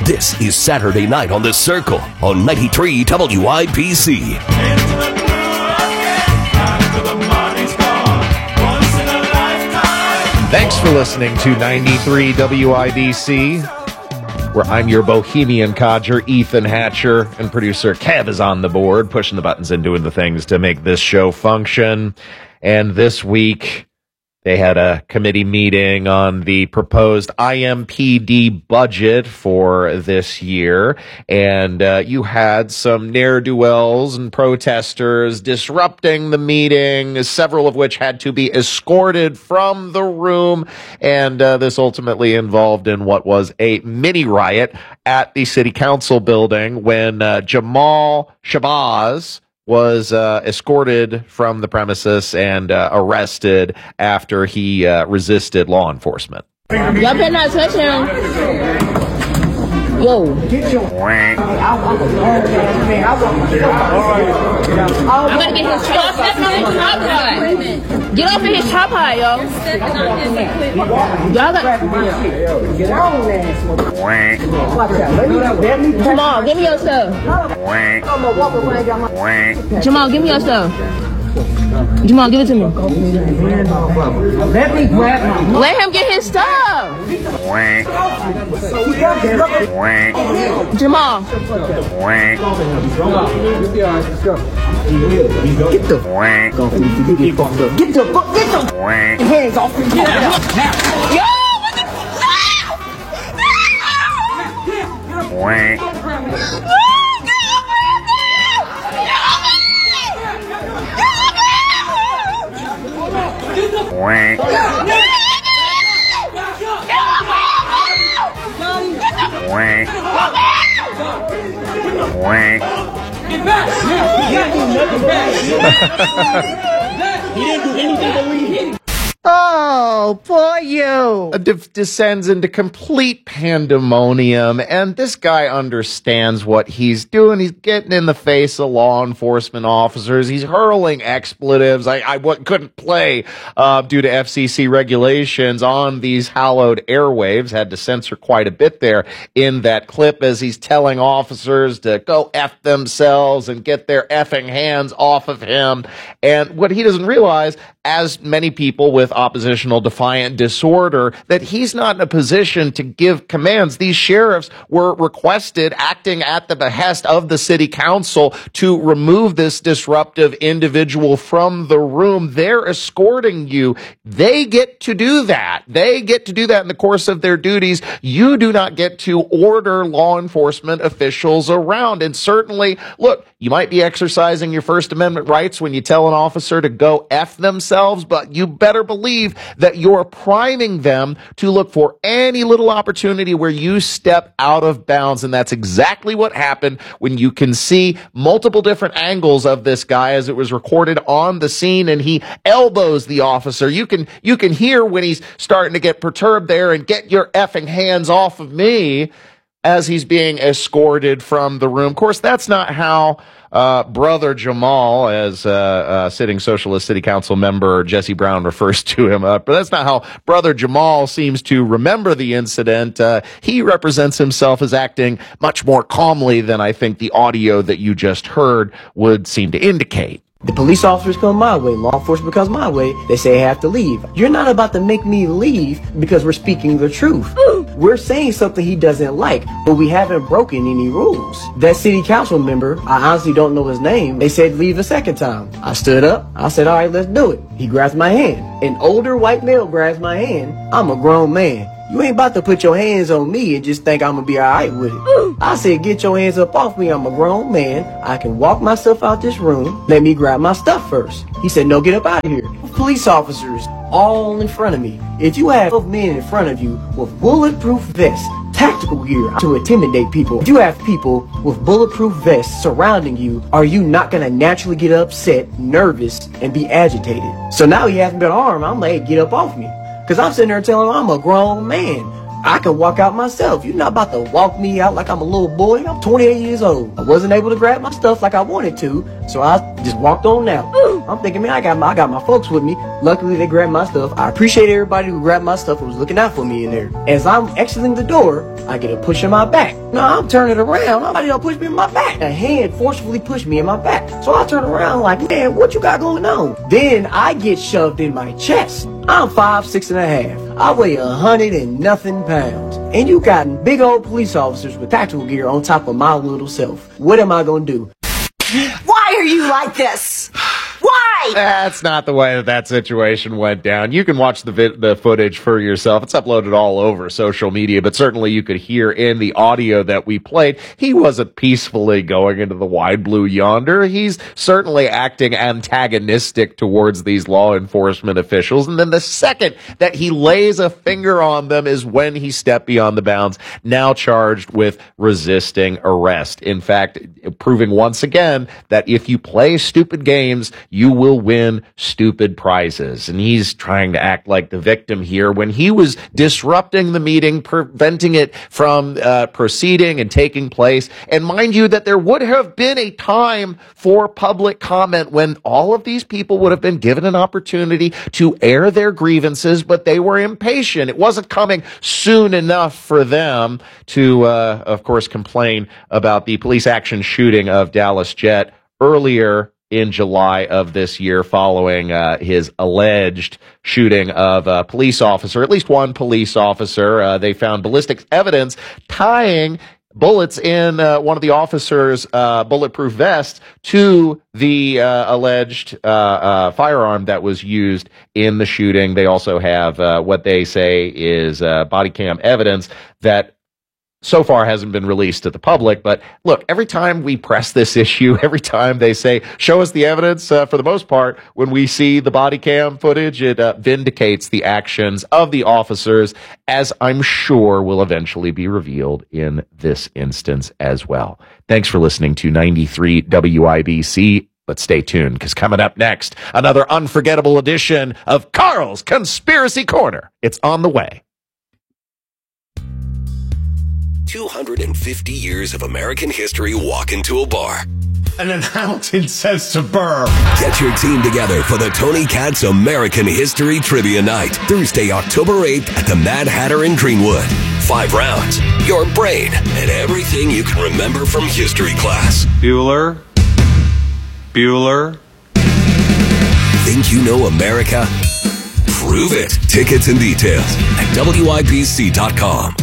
This is Saturday Night on the Circle on 93 WIBC. Thanks for listening to 93 WIBC, where I'm your bohemian codger, Ethan Hatcher, and producer Kev is on the board, pushing the buttons and doing the things to make this show function. And this week, they had a committee meeting on the proposed IMPD budget for this year, and you had some ne'er-do-wells and protesters disrupting the meeting, several of which had to be escorted from the room, and this ultimately involved in what was a mini riot at the city council building when Jamal Shabazz was escorted from the premises and arrested after he resisted law enforcement. Y'all better not touch him. Yo. I'm gonna get his tripod. Get off of his tripod, yo. Y'all got. Jamal, give me your stuff. Jamal, give me your stuff. Jamal, give it to me. Let me grab my. Let him get his stuff. Jamal. Get the hands off me. Yo, what the Get back! He didn't do anything but leave. Oh, poor you. Descends into complete pandemonium, and this guy understands what he's doing. He's getting in the face of law enforcement officers. He's hurling expletives. I couldn't play due to FCC regulations on these hallowed airwaves. Had to censor quite a bit there in that clip as he's telling officers to go F themselves and get their effing hands off of him. And what he doesn't realize, as many people with oppositional defiant disorder, that he's not in a position to give commands. These sheriffs were requested, acting at the behest of the city council, to remove this disruptive individual from the room. They're escorting you. They get to do that. They get to do that in the course of their duties. You do not get to order law enforcement officials around. And certainly, look, you might be exercising your First Amendment rights when you tell an officer to go F themselves, but you better believe that you're priming them to look for any little opportunity where you step out of bounds. And that's exactly what happened when you can see multiple different angles of this guy as it was recorded on the scene, and he elbows the officer. You can hear when he's starting to get perturbed there and get your effing hands off of me as he's being escorted from the room. Of course, that's not how Brother Jamal, as sitting Socialist City Council member Jesse Brown refers to him, but that's not how Brother Jamal seems to remember the incident. He represents himself as acting much more calmly than I think the audio that you just heard would seem to indicate. The police officers come my way, law enforcement comes my way, they say I have to leave. You're not about to make me leave because we're speaking the truth. We're saying something he doesn't like, but we haven't broken any rules. That city council member, I honestly don't know his name, they said leave a second time. I stood up, I said, all right, let's do it. He grabs my hand. An older white male grabs my hand. I'm a grown man. You ain't about to put your hands on me and just think I'm gonna be alright with it. I said, get your hands up off me. I'm a grown man. I can walk myself out this room. Let me grab my stuff first. He said, no, get up out of here. Police officers all in front of me. If you have 12 men in front of you with bulletproof vests, tactical gear to intimidate people, if you have people with bulletproof vests surrounding you, are you not gonna naturally get upset, nervous, and be agitated? So now he hasn't been armed. I'm like, hey, get up off me. Because I'm sitting there telling him I'm a grown man. I can walk out myself. You're not about to walk me out like I'm a little boy. I'm 28 years old. I wasn't able to grab my stuff like I wanted to, so I just walked on out. I'm thinking, man, I got my folks with me. Luckily, they grabbed my stuff. I appreciate everybody who grabbed my stuff and was looking out for me in there. As I'm exiting the door, I get a push in my back. No, I'm turning around. Somebody don't push me in my back. A hand forcefully pushed me in my back. So I turn around like, man, what you got going on? Then I get shoved in my chest. I'm 5'6.5". I weigh 100 and nothing pounds. And you got big old police officers with tactical gear on top of my little self. What am I gonna do? Why are you like this? Why? That's not the way that situation went down. You can watch the footage for yourself. It's uploaded all over social media, but certainly you could hear in the audio that we played, he wasn't peacefully going into the wide blue yonder. He's certainly acting antagonistic towards these law enforcement officials. And then the second that he lays a finger on them is when he stepped beyond the bounds, now charged with resisting arrest. In fact, proving once again that if you play stupid games, you will win stupid prizes. And he's trying to act like the victim here when he was disrupting the meeting, preventing it from proceeding and taking place. And mind you that there would have been a time for public comment when all of these people would have been given an opportunity to air their grievances, but they were impatient. It wasn't coming soon enough for them to, of course, complain about the police action shooting of Dallas Jett earlier in July of this year, following his alleged shooting of a police officer, at least one police officer. They found ballistic evidence tying bullets in one of the officer's bulletproof vests to the alleged firearm that was used in the shooting. They also have what they say is body cam evidence that so far hasn't been released to the public. But look, every time we press this issue, every time they say, show us the evidence, for the most part, when we see the body cam footage, it vindicates the actions of the officers, as I'm sure will eventually be revealed in this instance as well. Thanks for listening to 93 WIBC. But stay tuned, because coming up next, another unforgettable edition of Carl's Conspiracy Corner. It's on the way. 250 years of American history walk into a bar. And then Hamilton says to Burr, Get your team together for the Tony Katz American History Trivia Night, Thursday, October 8th at the Mad Hatter in Greenwood. 5 rounds, your brain, and everything you can remember from history class. Bueller. Think you know America? Prove it. Tickets and details at WIBC.com.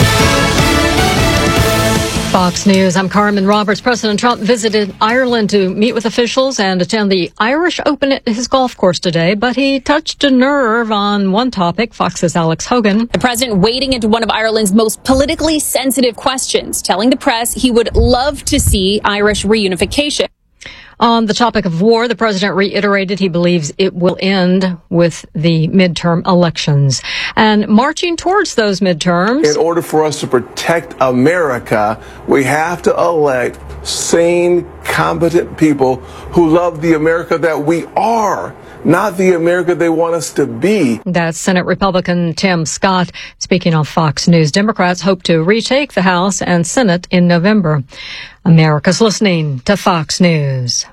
Fox News, I'm Carmen Roberts. President Trump visited Ireland to meet with officials and attend the Irish Open at his golf course today, but he touched a nerve on one topic. Fox's Alex Hogan. The president wading into one of Ireland's most politically sensitive questions, telling the press he would love to see Irish reunification. On the topic of war, the president reiterated he believes it will end with the midterm elections. And marching towards those midterms, in order for us to protect America, we have to elect sane, competent people who love the America that we are, not the America they want us to be. That's Senate Republican Tim Scott speaking on Fox News. Democrats hope to retake the House and Senate in November. America's listening to Fox News.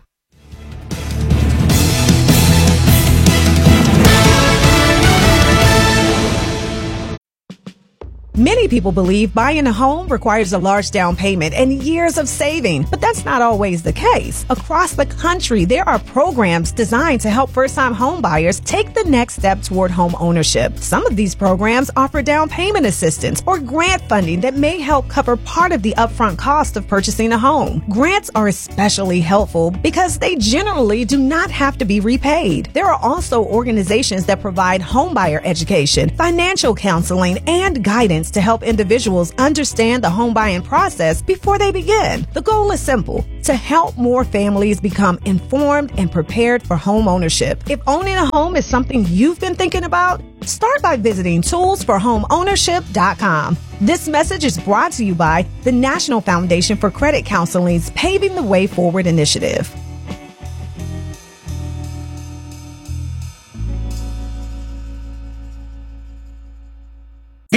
Many people believe buying a home requires a large down payment and years of saving, but that's not always the case. Across the country, there are programs designed to help first-time home buyers take the next step toward home ownership. Some of these programs offer down payment assistance or grant funding that may help cover part of the upfront cost of purchasing a home. Grants are especially helpful because they generally do not have to be repaid. There are also organizations that provide homebuyer education, financial counseling, and guidance to help individuals understand the home buying process before they begin. The goal is simple: to help more families become informed and prepared for home ownership. If owning a home is something you've been thinking about, start by visiting toolsforhomeownership.com. This message is brought to you by the National Foundation for Credit Counseling's Paving the Way Forward initiative.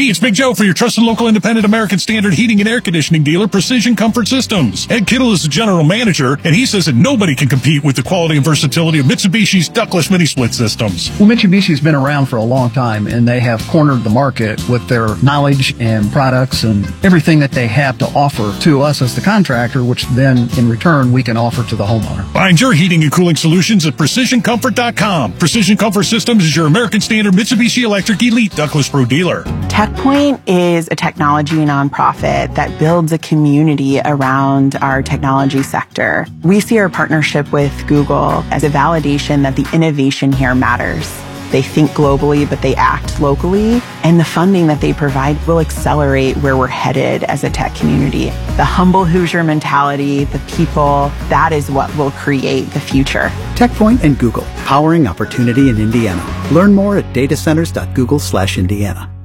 Hey, it's Big Joe for your trusted local independent American Standard heating and air conditioning dealer, Precision Comfort Systems. Ed Kittle is the general manager, and he says that nobody can compete with the quality and versatility of Mitsubishi's ductless mini-split systems. Well, Mitsubishi's been around for a long time, and they have cornered the market with their knowledge and products and everything that they have to offer to us as the contractor, which then, in return, we can offer to the homeowner. Find your heating and cooling solutions at PrecisionComfort.com. Precision Comfort Systems is your American Standard Mitsubishi Electric Elite Ductless Pro dealer. TechPoint is a technology nonprofit that builds a community around our technology sector. We see our partnership with Google as a validation that the innovation here matters. They think globally, but they act locally, and the funding that they provide will accelerate where we're headed as a tech community. The humble Hoosier mentality, the people, that is what will create the future. TechPoint and Google, powering opportunity in Indiana. Learn more at datacenters.google/Indiana.